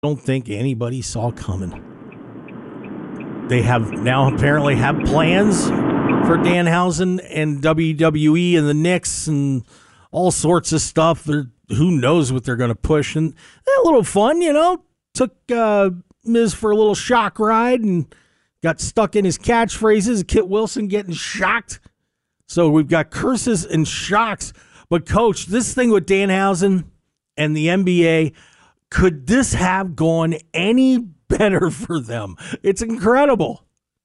don't think anybody saw coming. They have now apparently have plans for Danhausen and WWE and the Knicks and all sorts of stuff. Who knows what they're going to push. And a little fun, Took Miz for a little shock ride and got stuck in his catchphrases. Kit Wilson getting shocked. So we've got curses and shocks. But, Coach, this thing with Danhausen and the NBA, could this have gone any better for them? It's incredible.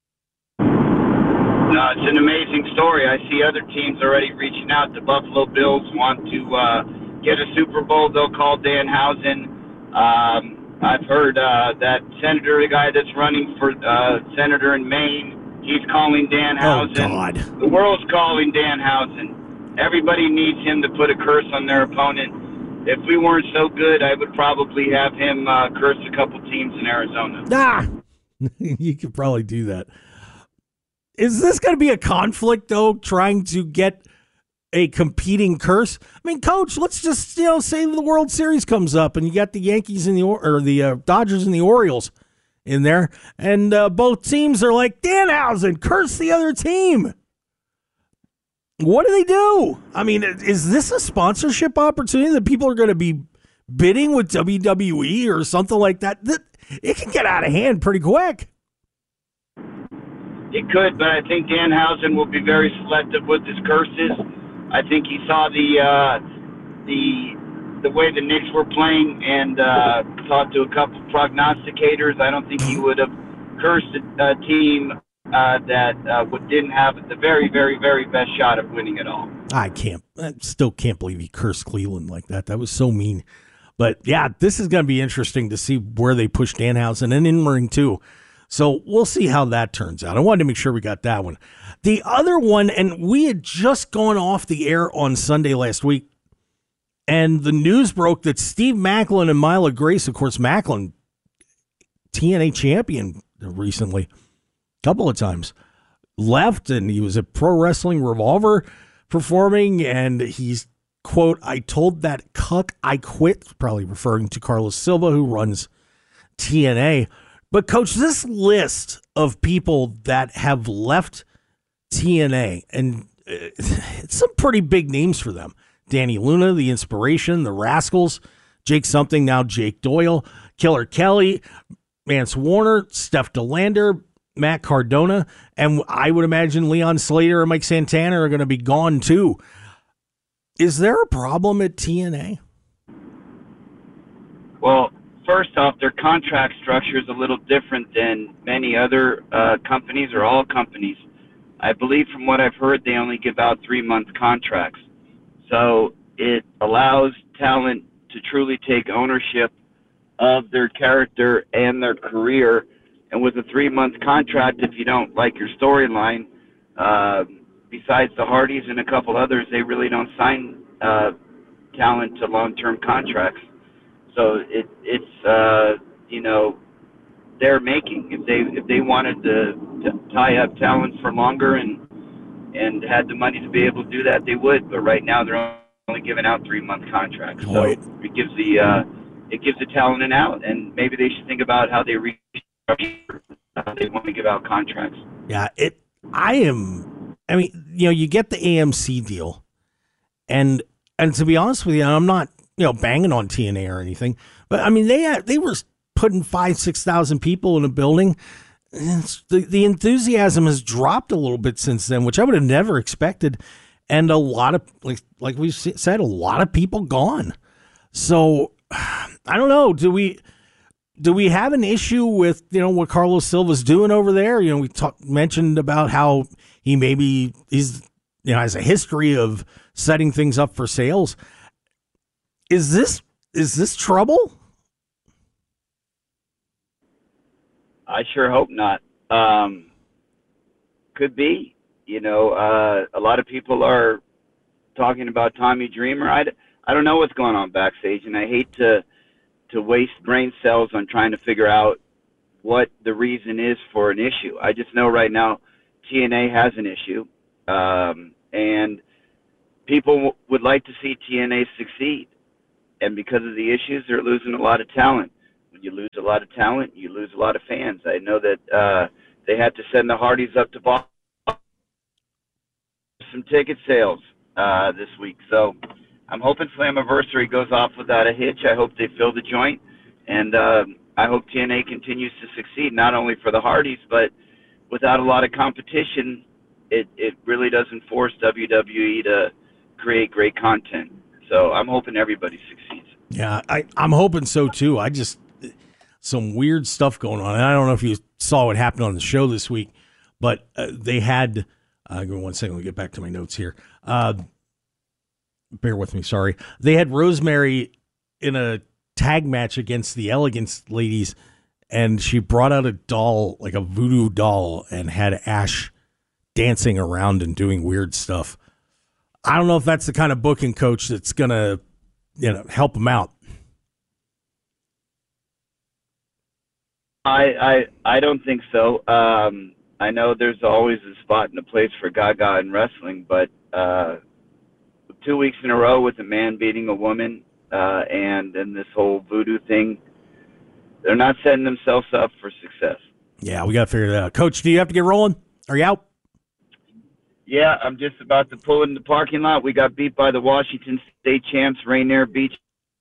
No, it's an amazing story. I see other teams already reaching out. The Buffalo Bills want to get a Super Bowl. They'll call Danhausen. I've heard that Senator, the guy that's running for Senator in Maine, he's calling Danhausen. Oh, God. The world's calling Danhausen. Everybody needs him to put a curse on their opponent. If we weren't so good, I would probably have him curse a couple teams in Arizona. You could probably do that. Is this going to be a conflict, though, trying to get a competing curse? I mean, Coach, let's just, say the World Series comes up and you got the Yankees and the Dodgers and the Orioles in there, and both teams are like, Danhausen, curse the other team. What do they do? I mean, is this a sponsorship opportunity that people are going to be bidding with WWE or something like that? It can get out of hand pretty quick. It could, but I think Danhausen will be very selective with his curses. I think he saw the way the Knicks were playing and talked to a couple prognosticators. I don't think he would have cursed a team that didn't have the very, very, very best shot of winning it all. I still can't believe he cursed Cleveland like that. That was so mean. But yeah, this is going to be interesting to see where they push Danhausen and in ring too. So we'll see how that turns out. I wanted to make sure we got that one. The other one, and we had just gone off the air on Sunday last week, and the news broke that Steve Macklin and Mila Grace, of course, Macklin, TNA champion recently, a couple of times, left, and he was at Pro Wrestling Revolver performing, and he's, quote, I told that cuck I quit, probably referring to Carlos Silva, who runs TNA. But, Coach, this list of people that have left TNA, and it's some pretty big names for them. Danny Luna, The Inspiration, The Rascals, Jake Something, now Jake Doyle, Killer Kelly, Mance Warner, Steph DeLander, Matt Cardona, and I would imagine Leon Slater and Mike Santana are going to be gone too. Is there a problem at TNA? Well, first off, their contract structure is a little different than many other companies or all companies. I believe from what I've heard, they only give out 3-month contracts. So it allows talent to truly take ownership of their character and their career. And with a 3-month contract, if you don't like your storyline, besides the Hardys and a couple others, they really don't sign talent to long-term contracts. So it's they're making. If they wanted to tie up talent for longer and had the money to be able to do that, they would. But right now they're only giving out 3-month contracts. So it gives the talent an out, and maybe they should think about how they restructure. They want to give out contracts. Yeah, you get the AMC deal, and to be honest with you, I'm not banging on TNA or anything, but I mean they were putting 5,000-6,000 people in a building. The enthusiasm has dropped a little bit since then, which I would have never expected, and a lot of like we said, a lot of people gone. So I don't know. Do we have an issue with what Carlos Silva's doing over there? We mentioned about how he maybe has a history of setting things up for sales. Is this trouble? I sure hope not. Could be. A lot of people are talking about Tommy Dreamer. I don't know what's going on backstage, and I hate to waste brain cells on trying to figure out what the reason is for an issue. I just know right now TNA has an issue, and people would like to see TNA succeed. And because of the issues, they're losing a lot of talent. When you lose a lot of talent, you lose a lot of fans. I know that they had to send the Hardys up to Boston some ticket sales this week. So I'm hoping Slammiversary goes off without a hitch. I hope they fill the joint, and I hope TNA continues to succeed, not only for the Hardys, but without a lot of competition, it really doesn't force WWE to create great content. So I'm hoping everybody succeeds. Yeah, I'm hoping so too. Some weird stuff going on. And I don't know if you saw what happened on the show this week, but they had, give me 1 second, let me get back to my notes here. Bear with me, sorry. They had Rosemary in a tag match against the Elegance ladies, and she brought out a doll, like a voodoo doll, and had Ash dancing around and doing weird stuff. I don't know if that's the kind of booking coach that's going to, help them out. I don't think so. I know there's always a spot and a place for Gaga in wrestling, but 2 weeks in a row with a man beating a woman, and then this whole voodoo thing, they're not setting themselves up for success. Yeah, we got to figure that out. Coach, do you have to get rolling? Are you out? Yeah, I'm just about to pull in the parking lot. We got beat by the Washington State champs, Rainier Beach.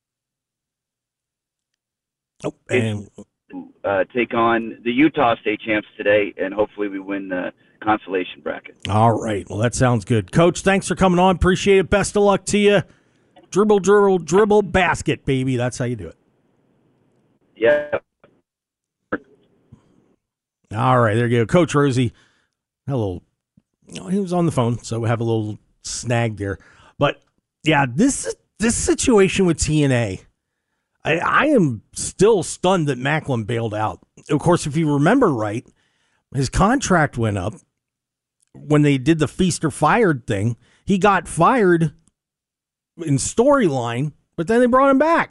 Oh, and take on the Utah State champs today, and hopefully we win the consolation bracket. All right. Well, that sounds good. Coach, thanks for coming on. Appreciate it. Best of luck to you. Dribble, dribble, dribble, basket, baby. That's how you do it. Yeah. All right. There you go. Coach Rosie. Hello. He was on the phone, so we have a little snag there. But, yeah, this situation with TNA, I am still stunned that Macklin bailed out. Of course, if you remember right, his contract went up when they did the Feast or Fired thing. He got fired in storyline, but then they brought him back.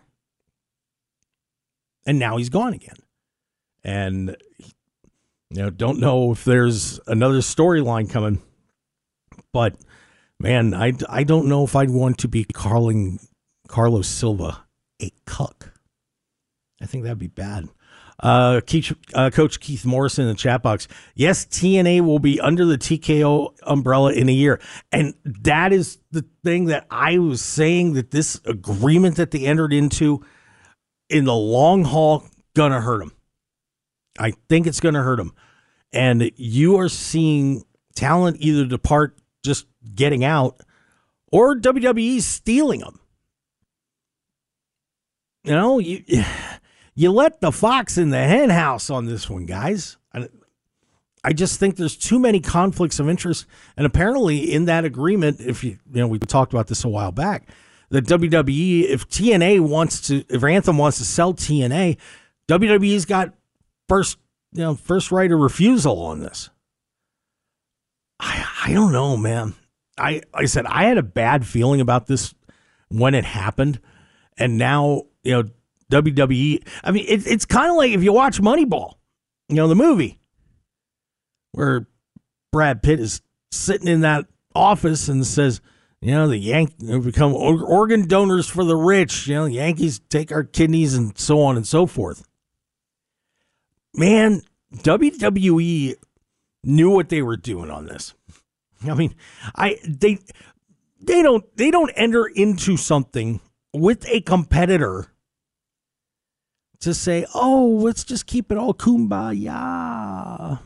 And now he's gone again. And, don't know if there's another storyline coming. But, man, I don't know if I'd want to be calling Carlos Silva a cuck. I think that'd be bad. Coach Keith Morrison in the chat box. Yes, TNA will be under the TKO umbrella in a year. And that is the thing that I was saying, that this agreement that they entered into in the long haul going to hurt them. I think it's going to hurt them. And you are seeing talent either depart just getting out, or WWE stealing them. You let the fox in the hen house on this one, guys. I just think there's too many conflicts of interest. And apparently in that agreement, we talked about this a while back, that WWE, if Anthem wants to sell TNA, WWE's got first right of refusal on this. I don't know, man. I said I had a bad feeling about this when it happened. And now, WWE, I mean, it's kind of like if you watch Moneyball, the movie, where Brad Pitt is sitting in that office and says, the Yankees become organ donors for the rich. The Yankees take our kidneys and so on and so forth. Man, WWE knew what they were doing on this. I mean, they don't enter into something with a competitor to say, oh, let's just keep it all kumbaya.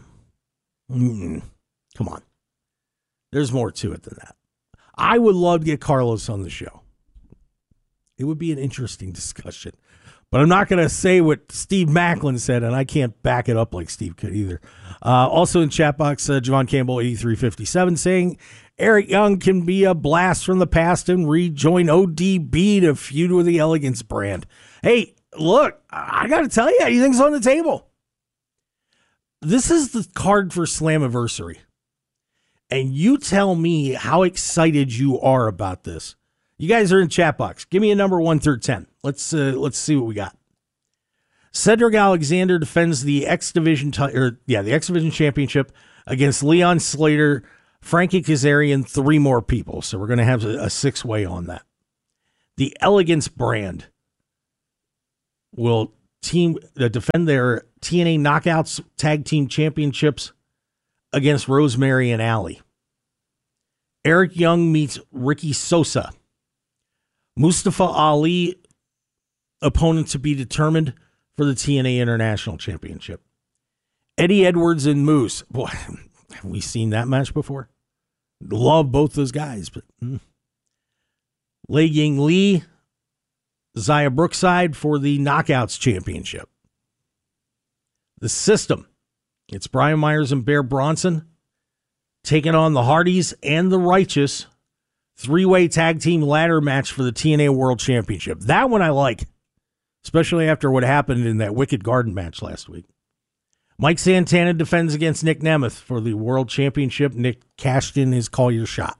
Come on. There's more to it than that. I would love to get Carlos on the show. It would be an interesting discussion. But I'm not going to say what Steve Macklin said, and I can't back it up like Steve could either. Also in chat box, Javon Campbell 8357 saying Eric Young can be a blast from the past and rejoin ODB to feud with the Elegance brand. Hey, look, I got to tell you, anything's on the table. This is the card for Slammiversary. And you tell me how excited you are about this. You guys are in chat box. Give me a number 1 through 10. Let's see what we got. Cedric Alexander defends the X Division the X Division Championship against Leon Slater, Frankie Kazarian, 3 more people. So we're going to have a 6-way on that. The Elegance brand will team defend their TNA Knockouts Tag Team Championships against Rosemary and Alley. Eric Young meets Ricky Sosa. Mustafa Ali, opponent to be determined for the TNA International Championship. Eddie Edwards and Moose. Boy, have we seen that match before? Love both those guys. But Lei Ying Lee, Zaya Brookside for the Knockouts Championship. The System. It's Brian Myers and Bear Bronson taking on the Hardys and the Righteous. Three-way tag team ladder match for the TNA World Championship. That one I like, especially after what happened in that Wicked Garden match last week. Mike Santana defends against Nick Nemeth for the World Championship. Nick cashed in his Call Your Shot.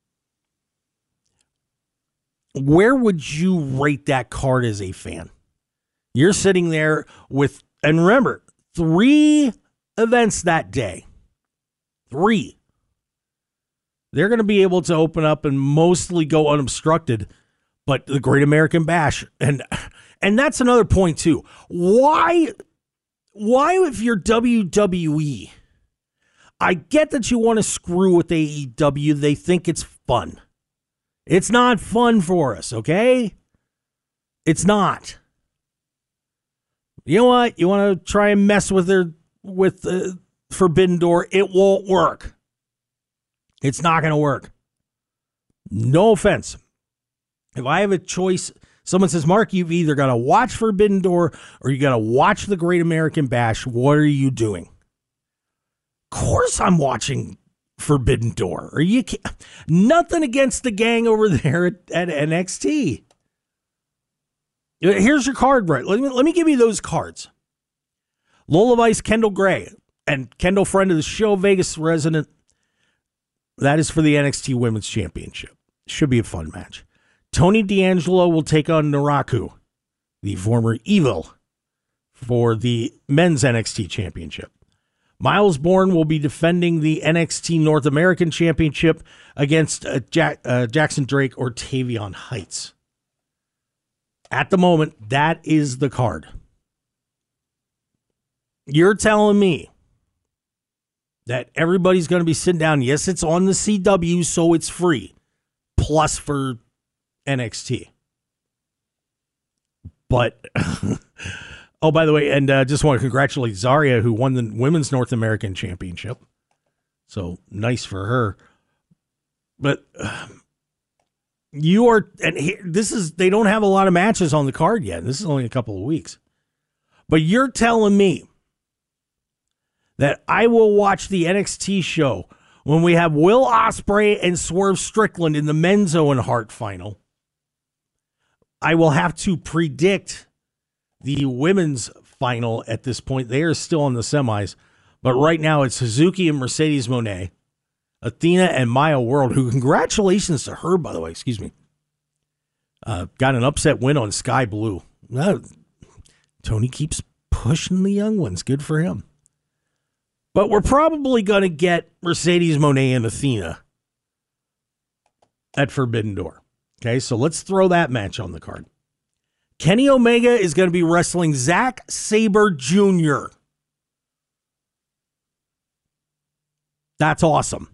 Where would you rate that card as a fan? You're sitting there with, and remember, 3 events that day. 3. They're going to be able to open up and mostly go unobstructed, but the Great American Bash, and that's another point too. Why if you're WWE, I get that you want to screw with AEW. They think it's fun. It's not fun for us, okay? It's not. You know what? You want to try and mess with Forbidden Door, it won't work. It's not going to work. No offense. If I have a choice, someone says, Mark, you've either got to watch Forbidden Door or you got to watch the Great American Bash. What are you doing? Of course I'm watching Forbidden Door. Are you nothing against the gang over there at NXT. Here's your card, right? Let me give you those cards. Lola Vice, Kendall Gray, and Kendall, friend of the show, Vegas resident. That is for the NXT Women's Championship. Should be a fun match. Tony D'Angelo will take on Naraku, the former Evil, for the Men's NXT Championship. Miles Bourne will be defending the NXT North American Championship against Jackson Drake or Tavion Heights. At the moment, that is the card. You're telling me that everybody's going to be sitting down. Yes, it's on the CW, so it's free. Plus for NXT. But, oh, by the way, and just want to congratulate Zarya, who won the Women's North American Championship. So, nice for her. But you are, and they don't have a lot of matches on the card yet. This is only a couple of weeks. But you're telling me that I will watch the NXT show when we have Will Ospreay and Swerve Strickland in the men's Owen Hart final. I will have to predict the women's final at this point. They are still in the semis. But right now it's Suzuki and Mercedes Moné, Athena and Maya World, who, congratulations to her, by the way, excuse me, got an upset win on Sky Blue. Tony keeps pushing the young ones. Good for him. But we're probably going to get Mercedes Moné and Athena at Forbidden Door. Okay, so let's throw that match on the card. Kenny Omega is going to be wrestling Zack Sabre Jr. That's awesome.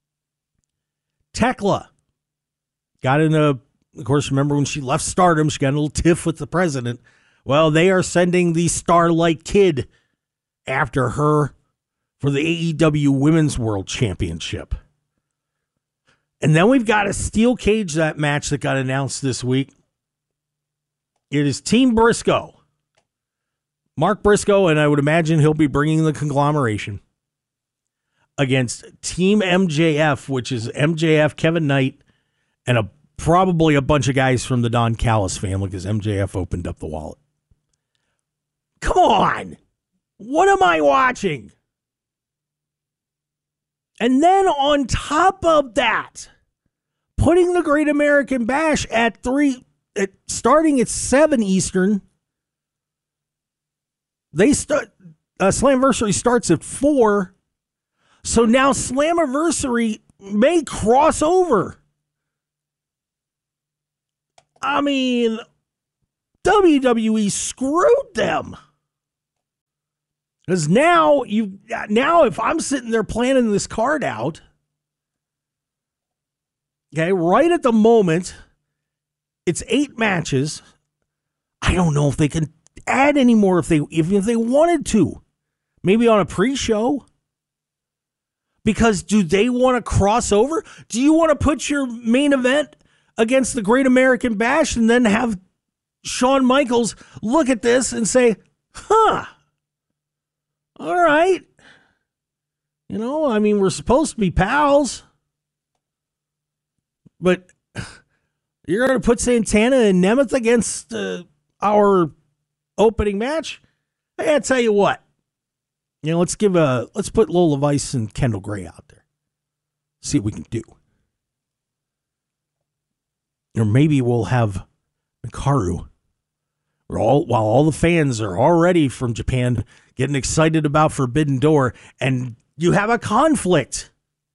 Tekla got in of course, remember when she left Stardom, she got in a little tiff with the president. Well, they are sending the Starlight Kid after her for the AEW Women's World Championship. And then we've got a steel cage, that match that got announced this week. It is Team Briscoe. Mark Briscoe, and I would imagine he'll be bringing the conglomeration, against Team MJF, which is MJF, Kevin Knight, and probably a bunch of guys from the Don Callis family, because MJF opened up the wallet. Come on! What am I watching? And then on top of that, putting the Great American Bash at 3, starting at 7 Eastern. Slammiversary starts at 4. So now Slammiversary may cross over. I mean, WWE screwed them. Because now if I'm sitting there planning this card out, okay, right at the moment, it's 8 matches. I don't know if they can add any more even if they wanted to. Maybe on a pre-show. Because do they want to cross over? Do you want to put your main event against the Great American Bash and then have Shawn Michaels look at this and say, all right. We're supposed to be pals. But you're going to put Santana and Nemeth against our opening match? I got to tell you what. Let's put Lola Vice and Kendall Gray out there. See what we can do. Or maybe we'll have Hikaru. While all the fans are already from Japan getting excited about Forbidden Door, and you have a conflict.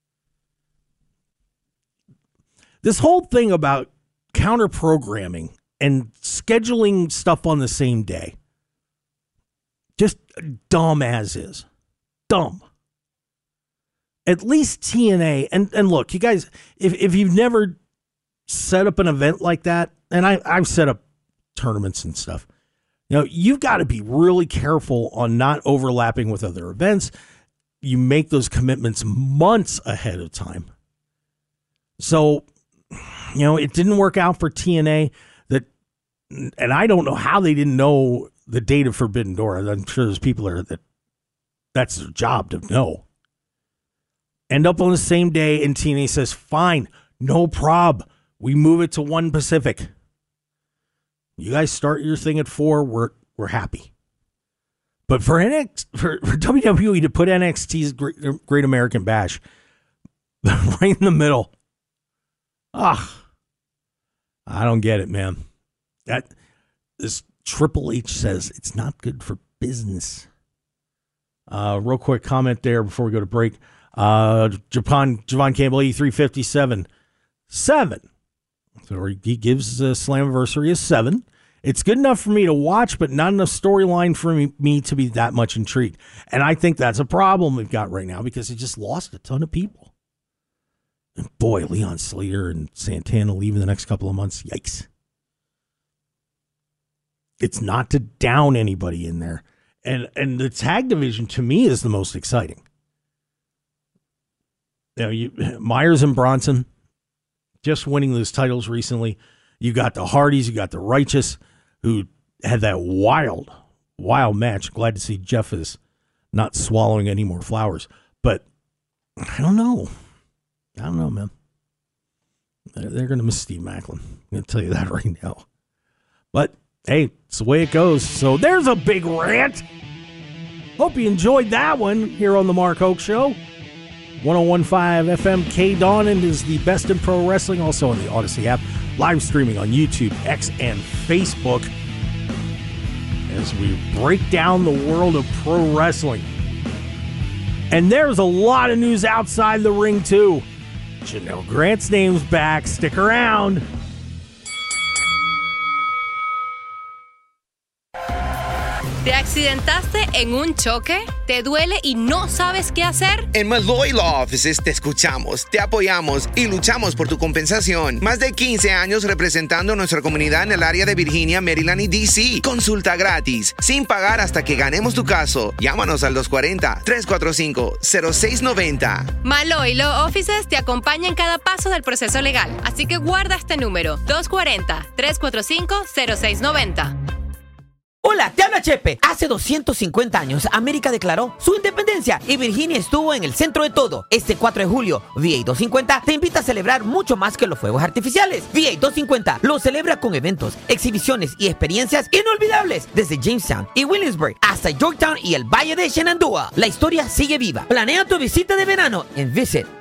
This whole thing about counter programming and scheduling stuff on the same day. Just dumb as is. Dumb. At least TNA, and look, you guys, if you've never set up an event like that, and I've set up tournaments and stuff, you've got to be really careful on not overlapping with other events. You make those commitments months ahead of time. So, it didn't work out for TNA, and I don't know how they didn't know the date of Forbidden Door. I'm sure there's people there that's their job to know. End up on the same day, and TNA says, fine, no prob. We move it to 1 Pacific. You guys start your thing at 4, we're happy. But for WWE to put NXT's Great American Bash right in the middle, I don't get it, man. This Triple H says it's not good for business. Real quick comment there before we go to break. Javon Campbell, E357. 7. So he gives Slammiversary a 7. It's good enough for me to watch, but not enough storyline for me to be that much intrigued. And I think that's a problem we've got right now because he just lost a ton of people. And boy, Leon Slater and Santana leaving the next couple of months. Yikes. It's not to down anybody in there. And the tag division, to me, is the most exciting. Myers and Bronson just winning those titles recently. You got the Hardys, you got the Righteous, who had that wild match. Glad to see Jeff is not swallowing any more flowers. But I don't know, man. They're going to miss Steve Maclin. I'm going to tell you that right now. But hey, it's the way it goes. So there's a big rant. Hope you enjoyed that one here on the Mark Hoke Show. 101.5 FM KDAWN is the best in pro wrestling. Also on the Odyssey app. Live streaming on YouTube, X, and Facebook. As we break down the world of pro wrestling. And there's a lot of news outside the ring, too. Janelle Grant's name's back. Stick around. ¿Te accidentaste en un choque? ¿Te duele y no sabes qué hacer? En Malloy Law Offices te escuchamos, te apoyamos y luchamos por tu compensación. Más de 15 años representando a nuestra comunidad en el área de Virginia, Maryland y D.C. Consulta gratis, sin pagar hasta que ganemos tu caso. Llámanos al 240-345-0690. Malloy Law Offices te acompaña en cada paso del proceso legal. Así que guarda este número, 240-345-0690. Hola, te habla Chepe. Hace 250 años, América declaró su independencia y Virginia estuvo en el centro de todo. Este 4 de julio, VA 250 te invita a celebrar mucho más que los fuegos artificiales. VA 250 lo celebra con eventos, exhibiciones y experiencias inolvidables desde Jamestown y Williamsburg hasta Yorktown y el Valle de Shenandoah. La historia sigue viva. Planea tu visita de verano en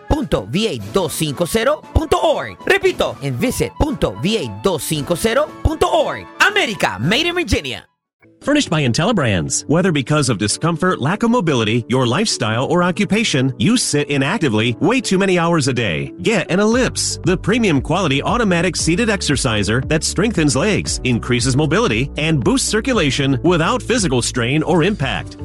visit.va250.org. Repito, en visit.va250.org. América, made in Virginia. Furnished by IntelliBrands. Whether because of discomfort, lack of mobility, your lifestyle, or occupation, you sit inactively way too many hours a day. Get an Ellipse, the premium quality automatic seated exerciser that strengthens legs, increases mobility, and boosts circulation without physical strain or impact.